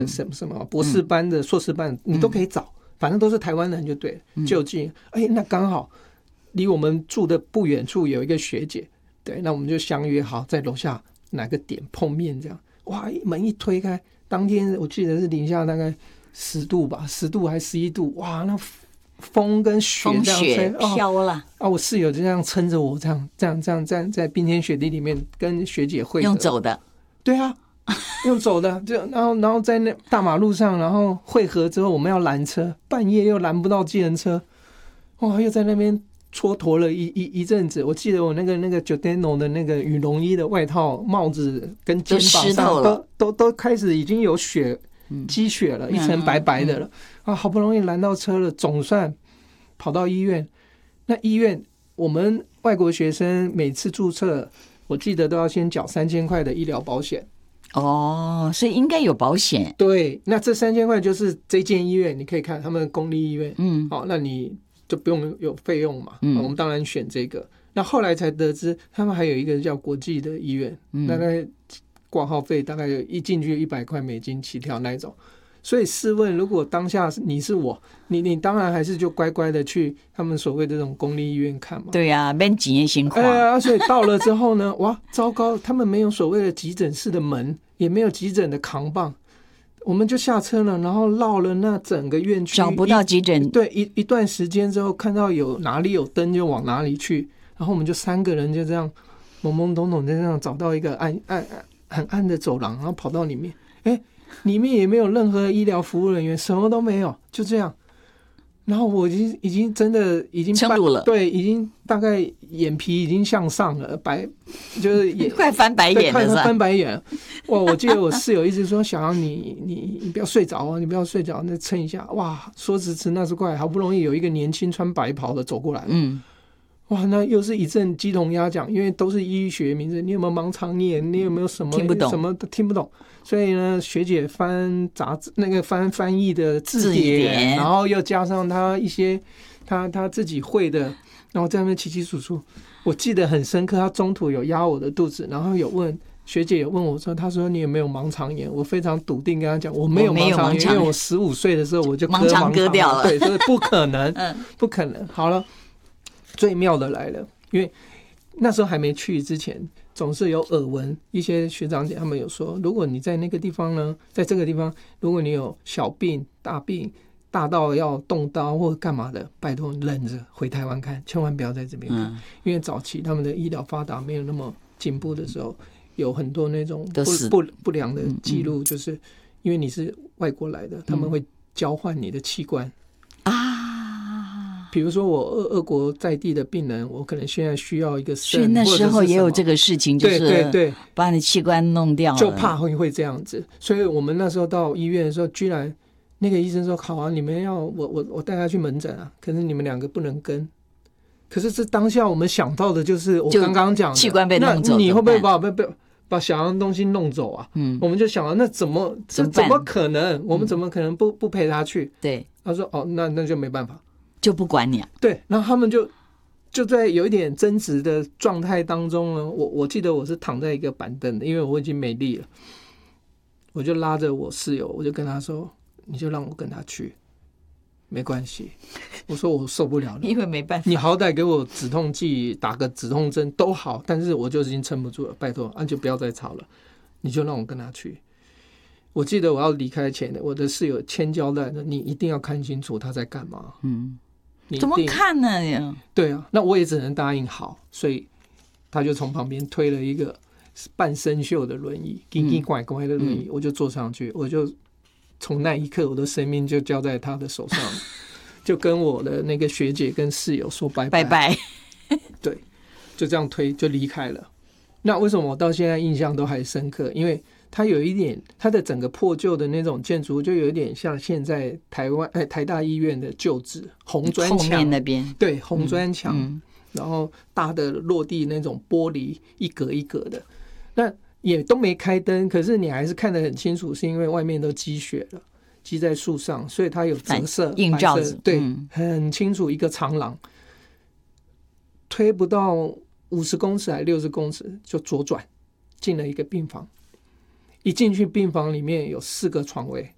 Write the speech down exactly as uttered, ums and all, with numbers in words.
什么什么博士班的、硕士班，你都可以找，反正都是台湾人就对了。就近，哎，那刚好离我们住的不远处有一个学姐，对，那我们就相约好在楼下哪个点碰面，这样。哇，门一推开，当天我记得是零下大概十度吧，十度还十一度，哇，那风跟雪这样吹， 飘了、哦、 啊！我室友就这样撑着我，这样这样这样这样在冰天雪地里面跟学姐会合， 用走的， 对啊，用走的，就然后然后在那大马路上，然后会合之后我们要拦车，半夜又拦不到计程车，哇，又在那边蹉跎了一一一阵子。我记得我那个那个 Giordano 的那个羽绒衣的外套、帽子跟肩膀上都都都都开始已经有雪。积雪了，一层白白的了、嗯嗯、啊！好不容易拦到车了，总算跑到医院。那医院我们外国学生每次注册，我记得都要先缴三千块的医疗保险。 哦，所以应该有保险。 对，那这三千块就是这间医院，你可以看他们公立医院，嗯，好、哦，那你就不用有费用嘛。嗯，我们当然选这个。那后来才得知，他们还有一个叫国际的医院，嗯、大概。挂号费大概一进去一百块美金起跳那一种，所以试问，如果当下你是我，你你当然还是就乖乖的去他们所谓的这种公立医院看嘛。 对呀、啊，免钱的情况。 哎呀，所以到了之后呢，哇，糟糕，他们没有所谓的急诊室的门，也没有急诊的扛棒，我们就下车了，然后绕了那整个院区， 找不到急诊。 对，一一段时间之后，看到有哪里有灯就往哪里去，然后我们就三个人就这样懵懵懂懂就这样找到一个暗暗暗。很暗的走廊，然后跑到里面，哎，里面也没有任何医疗服务人员，什么都没有，就这样。然后我已经已经真的已经撑住了， 对，已经大概眼皮已经向上了，白就是也快翻白眼了， 快翻白眼了。哇！我记得我室友一直说：“小杨，你你你不要睡着啊，你不要睡着，那撑一下。”哇，说时迟那时快，好不容易有一个年轻穿白袍的走过来，嗯。哇，那又是一阵鸡同鸭讲，因为都是医学名字，你有没有盲肠炎？你有没有什么听不懂？ 什么都听不懂。所以呢，学姐翻杂志，那个翻翻译的字典，然后又加上她一些她她自己会的，然后在那边起起楚楚。我记得很深刻，她中途有压我的肚子，然后有问学姐有问我说，她说你有没有盲肠炎？我非常笃定跟她讲，我没有盲肠炎，因为我十五岁的时候我就割盲肠割掉了， 对，所以不可能，不可能。好了。最妙的来了，因为那时候还没去之前，总是有耳闻，一些学长姐他们有说，如果你在那个地方呢，在这个地方，如果你有小病、大病，大到要动刀或干嘛的，拜托忍着回台湾看，千万不要在这边看，嗯、因为早期他们的医疗发达没有那么进步的时候，有很多那种不不不良的记录，就是因为你是外国来的，嗯、他们会交换你的器官啊。比如说我俄俄国在地的病人，我可能现在需要一个肾， 所以那时候也有这个事情，就是对对对， 把你器官弄掉了， 就怕会会这样子。所以我们那时候到医院的时候，居然那个医生说：“好啊，你们要我我我带他去门诊啊，可是你们两个不能跟。”可是这当下我们想到的就是我刚刚讲的器官被弄走， 那你会不会把把把把想要的东西弄走啊？嗯，我们就想到那怎么这怎么可能？我们怎么可能不不陪他去？ 对， 他说：“哦，那那就没办法。” 就不管你啊， 对，然后他们就就在有一点争执的状态当中呢。我我记得我是躺在一个板凳的，因为我已经没力了，我就拉着我室友，我就跟他说：“你就让我跟他去，没关系。”我说我受不了了， 因为没办法， 你好歹给我止痛剂，打个止痛针都好，但是我就已经撑不住了，拜托，那、啊、就不要再吵了，你就让我跟他去。我记得我要离开前，我的室友千交代的，你一定要看清楚他在干嘛。嗯。 怎么看呢？ 对啊，那我也只能答应好，所以他就从旁边推了一个半生锈的轮椅，奇奇怪怪的轮椅，嗯、我就坐上去，我就从那一刻我的生命就交在他的手上，就跟我的那个学姐跟室友说拜拜拜拜， 对，就这样推就离开了。那为什么我到现在印象都还深刻？因为它有一点，它的整个破旧的那种建筑，就有一点像现在台湾哎台大医院的旧址红砖墙， 后面那边对红砖墙、嗯嗯，然后大的落地那种玻璃一格一格的，那也都没开灯，可是你还是看得很清楚，是因为外面都积雪了，积在树上，所以它有折射映照子， 对、嗯，很清楚一个长廊，推不到五十公尺还六十公尺就左转进了一个病房。一进去病房里面有四个床位，